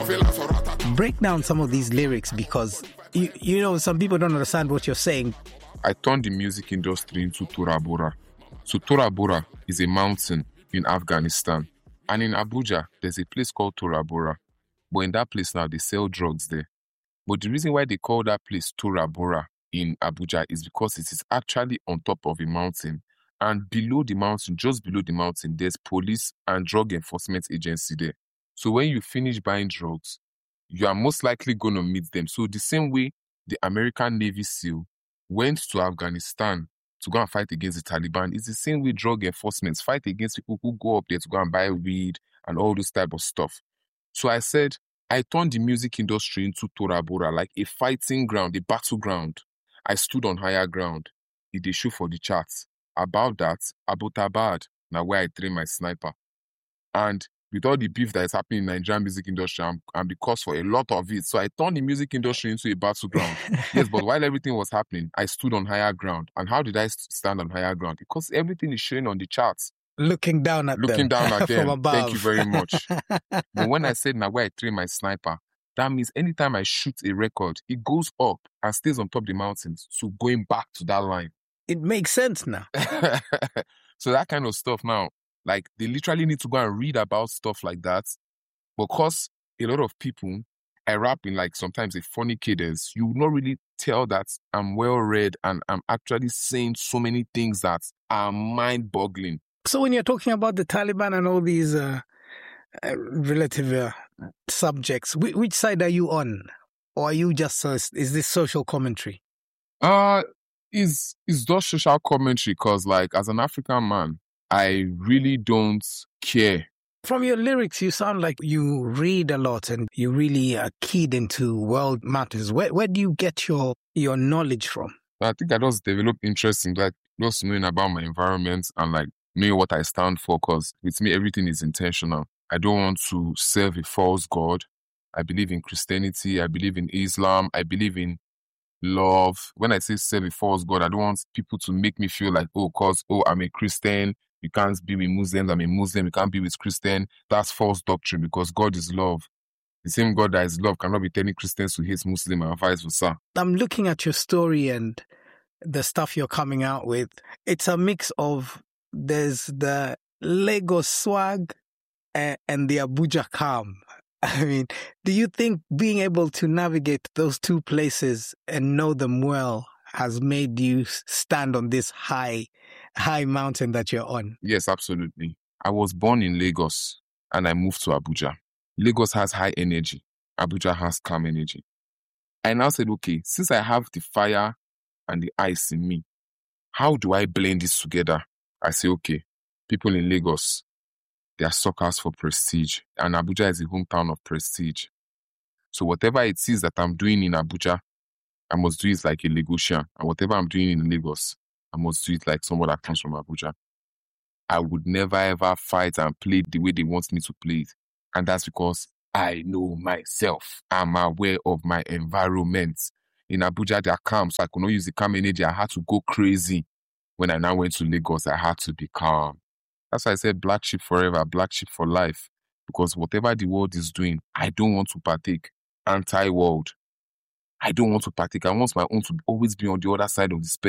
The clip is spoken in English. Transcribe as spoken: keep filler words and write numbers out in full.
Break down some of these lyrics because, you, you know, some people don't understand what you're saying. I turned the music industry into Tora Bora. So Tora Bora is a mountain in Afghanistan. And in Abuja, there's a place called Tora Bora. But in that place now, they sell drugs there. But the reason why they call that place Tora Bora in Abuja is because it is actually on top of a mountain. And below the mountain, just below the mountain, there's police and drug enforcement agency there. So when you finish buying drugs, you are most likely going to meet them. So the same way the American Navy SEAL went to Afghanistan to go and fight against the Taliban, it's the same way drug enforcement fight against people who go up there to go and buy weed and all this type of stuff. So I said, I turned the music industry into Tora Bora, like a fighting ground, a battleground. I stood on higher ground. It did show for the charts. About that, Abbottabad, now where I train my sniper. And with all the beef that is happening in the Nigerian music industry, I'm, I'm the cause for a lot of it. So I turned the music industry into a battleground. Yes, but while everything was happening, I stood on higher ground. And how did I stand on higher ground? Because everything is showing on the charts. Looking down at Looking them. down at them. From above. Thank you very much. But when I said now where I train my sniper, that means anytime I shoot a record, it goes up and stays on top of the mountains. So going back to that line. It makes sense now. So that kind of stuff now, like they literally need to go and read about stuff like that. Because a lot of people, I rap in like sometimes a funny cadence, you will not really tell that I'm well read and I'm actually saying so many things that are mind-boggling. So when you're talking about the Taliban and all these uh, uh, relative uh, subjects, which, which side are you on? Or are you just, uh, is this social commentary? Uh, is is just social commentary because like as an African man, I really don't care. From your lyrics, you sound like you read a lot and you really are keyed into world matters. Where where do you get your, your knowledge from? I think I just developed interest in like just knowing about my environment and like knowing what I stand for because with me, everything is intentional. I don't want to serve a false god. I believe in Christianity. I believe in Islam. I believe in love. When I say serve a false god, I don't want people to make me feel like, oh, cause, oh, I'm a Christian. You can't be with Muslims. I'm a Muslim. You can't be with Christian. That's false doctrine because God is love. The same God that is love cannot be telling Christians to hate Muslims and vice versa. I'm looking at your story and the stuff you're coming out with. It's a mix of, there's the Lagos swag and, and the Abuja calm. I mean, do you think being able to navigate those two places and know them well has made you stand on this high, high mountain that you're on? Yes, absolutely. I was born in Lagos and I moved to Abuja. Lagos has high energy. Abuja has calm energy. I now said, okay, since I have the fire and the ice in me, how do I blend this together? I say, okay, people in Lagos, they are suckers for prestige. And Abuja is a hometown of prestige. So whatever it is that I'm doing in Abuja, I must do it like a Lagosian. And whatever I'm doing in Lagos, I must do it like someone that comes from Abuja. I would never ever fight and play the way they want me to play it. And that's because I know myself. I'm aware of my environment. In Abuja, they are calm, so I could not use the calm energy. I had to go crazy. When I now went to Lagos, I had to be calm. That's why I said black sheep forever, black sheep for life. Because whatever the world is doing, I don't want to partake. Anti-world. I don't want to partake. I want my own to always be on the other side of the spectrum.